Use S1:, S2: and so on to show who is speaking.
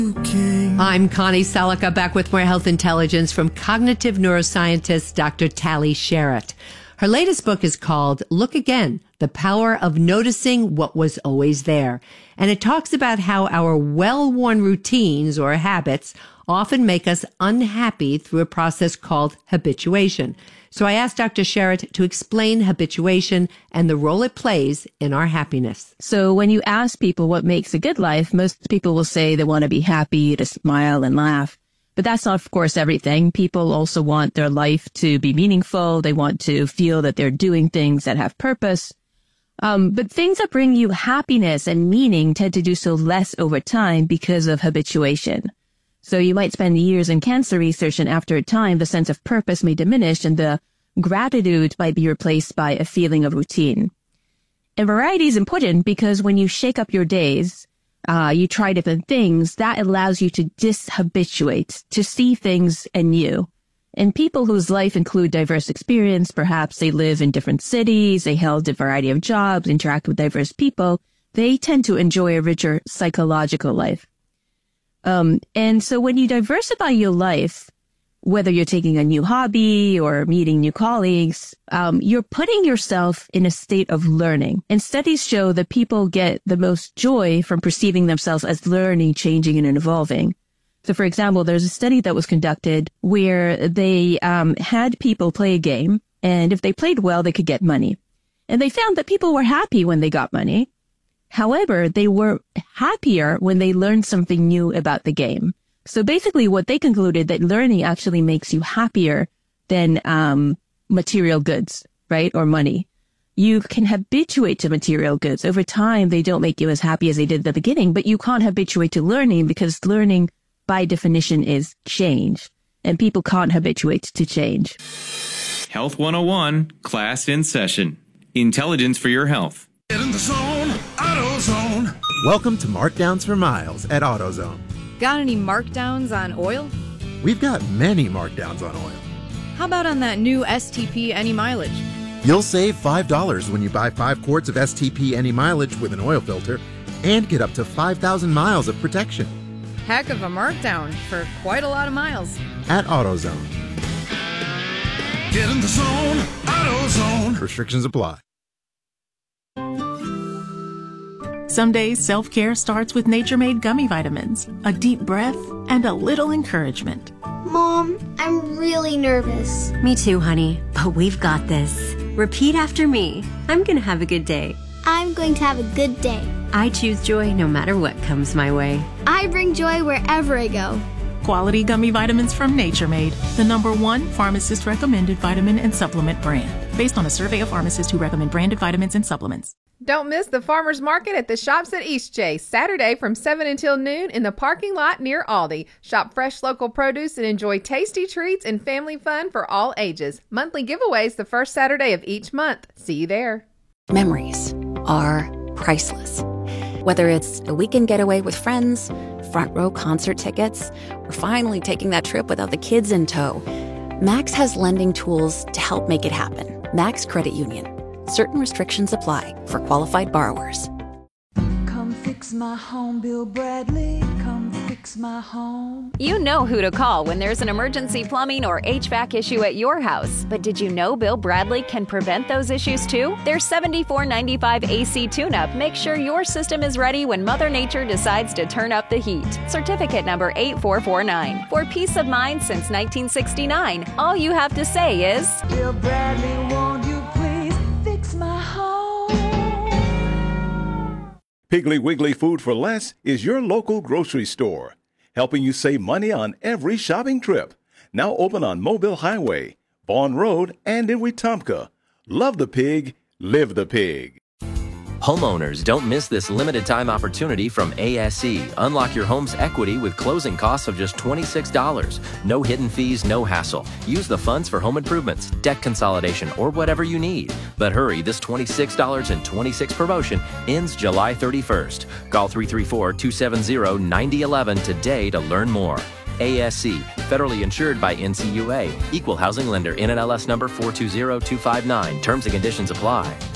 S1: I'm Connie Salika, back with more health intelligence from cognitive neuroscientist Dr. Tali Sharot. Her latest book is called Look Again, The Power of Noticing What Was Always There. And it talks about how our well-worn routines or habits often make us unhappy through a process called habituation. So I asked Dr. Sharot to explain habituation and the role it plays in our happiness.
S2: So when you ask people what makes a good life, most people will say they want to be happy, to smile and laugh. But that's not, of course, everything. People also want their life to be meaningful. They want to feel that they're doing things that have purpose. But things that bring you happiness and meaning tend to do so less over time because of habituation. So you might spend years in cancer research, and after a time, the sense of purpose may diminish and the gratitude might be replaced by a feeling of routine. And variety is important because when you shake up your days, you try different things, that allows you to dishabituate, to see things anew. And people whose life include diverse experience, perhaps they live in different cities, they held a variety of jobs, interact with diverse people, they tend to enjoy a richer psychological life. And so when you diversify your life, whether you're taking a new hobby or meeting new colleagues, you're putting yourself in a state of learning. And studies show that people get the most joy from perceiving themselves as learning, changing, and evolving. So, for example, there's a study that was conducted where they had people play a game, and if they played well, they could get money. And they found that people were happy when they got money. However, they were happier when they learned something new about the game. So basically what they concluded that learning actually makes you happier than material goods, right? Or money. You can habituate to material goods. Over time, they don't make you as happy as they did at the beginning, but you can't habituate to learning because learning by definition is change. And people can't habituate to change.
S3: Health 101, class in session. Intelligence for your health.
S4: Get in the zone, AutoZone.
S5: Welcome to Markdowns for Miles at AutoZone.
S6: Got any markdowns on oil?
S5: We've got many markdowns on oil.
S6: How about on that new STP Any Mileage?
S5: You'll save $5 when you buy 5 quarts of STP Any Mileage with an oil filter and get up to 5,000 miles of protection.
S6: Heck of a markdown for quite a lot of miles.
S5: At AutoZone.
S4: Get in the zone, AutoZone.
S5: Restrictions apply.
S7: Some days, self-care starts with Nature-Made gummy vitamins, a deep breath, and a little encouragement.
S8: Mom, I'm really nervous.
S9: Me too, honey, but we've got this. Repeat after me. I'm going to have a good day.
S8: I'm going to have a good day.
S9: I choose joy no matter what comes my way.
S8: I bring joy wherever I go.
S7: Quality gummy vitamins from Nature-Made, the #1 pharmacist-recommended vitamin and supplement brand, based on a survey of pharmacists who recommend branded vitamins and supplements.
S10: Don't miss the farmers market at the Shops at Eastchase, Saturday from 7 until noon in the parking lot near Aldi. Shop fresh local produce and enjoy tasty treats and family fun for all ages. Monthly giveaways the first Saturday of each month. See you there.
S11: Memories are priceless. Whether it's a weekend getaway with friends, front row concert tickets, or finally taking that trip without the kids in tow, Max has lending tools to help make it happen. Max Credit Union. Certain restrictions apply for qualified borrowers.
S12: Come fix my home, Bill Bradley. Come fix my home.
S13: You know who to call when there's an emergency plumbing or HVAC issue at your house. But did you know Bill Bradley can prevent those issues too? Their $74.95 AC tune-up makes sure your system is ready when Mother Nature decides to turn up the heat. Certificate number 8449. For peace of mind since 1969. All you have to say is,
S12: Bill Bradley, won't you please fix my home?
S14: Piggly Wiggly Food for Less is your local grocery store, helping you save money on every shopping trip. Now open on Mobile Highway, Vaughn Road, and in Wetumpka. Love the pig, live the pig.
S15: Homeowners, don't miss this limited time opportunity from ASE. Unlock your home's equity with closing costs of just $26. No hidden fees, no hassle. Use the funds for home improvements, debt consolidation, or whatever you need. But hurry, this $26.26 promotion ends July 31st. Call 334-270-9011 today to learn more. ASC, federally insured by NCUA. Equal housing lender, NMLS number 420259. Terms and conditions apply.